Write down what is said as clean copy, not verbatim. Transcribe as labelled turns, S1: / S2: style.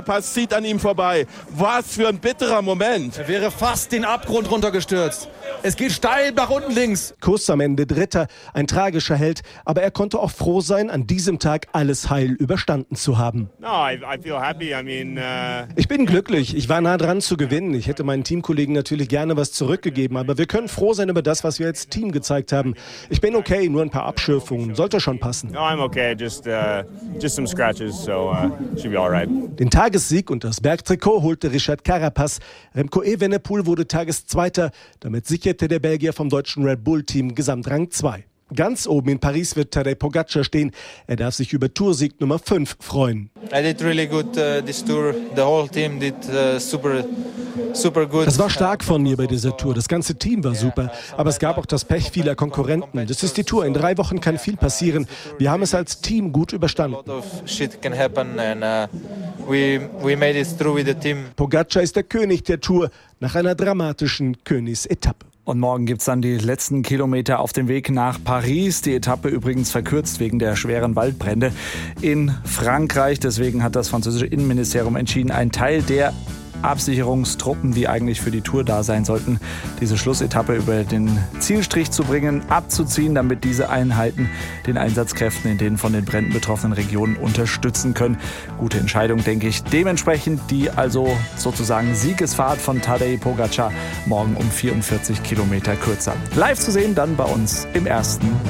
S1: Pass zieht an ihm vorbei. Was für ein bitterer Moment.
S2: Er wäre fast den Abgrund runtergestürzt. Es geht steil nach unten links.
S3: Kuss am Ende Dritter, ein tragischer Held. Aber er konnte auch froh sein, an diesem Tag alles heil überstanden zu haben. Ich bin glücklich. Ich war nah dran zu gewinnen. Ich hätte meinen Teamkollegen natürlich gerne was zurückgegeben. Aber wir können froh sein über das, was wir als Team gezeigt haben. Ich bin okay, nur ein paar Abschürfungen. Sollte schon passen. Den Tagessieg und das Bergtrikot holte Richard Carapaz. Remco Evenepoel wurde Tageszweiter. Damit sicherte der Belgier vom deutschen Red Bull-Team Gesamtrang 2. Ganz oben in Paris wird Tadej Pogačar stehen. Er darf sich über Toursieg Nummer 5 freuen.
S4: I did really good this tour. The whole team did super good.
S3: Das war stark von mir bei dieser Tour. Das ganze Team war super. Aber es gab auch das Pech vieler Konkurrenten. Das ist die Tour. In 3 Wochen kann viel passieren. Wir haben es als Team gut überstanden. Pogačar ist der König der Tour nach einer dramatischen Königsetappe.
S5: Und morgen gibt es dann die letzten Kilometer auf dem Weg nach Paris. Die Etappe übrigens verkürzt wegen der schweren Waldbrände in Frankreich. Deswegen hat das französische Innenministerium entschieden, einen Teil der Absicherungstruppen, die eigentlich für die Tour da sein sollten, diese Schlussetappe über den Zielstrich zu bringen, abzuziehen, damit diese Einheiten den Einsatzkräften in den von den Bränden betroffenen Regionen unterstützen können. Gute Entscheidung, denke ich. Dementsprechend die also sozusagen Siegesfahrt von Tadej Pogačar morgen um 44 Kilometer kürzer. Live zu sehen dann bei uns im Ersten.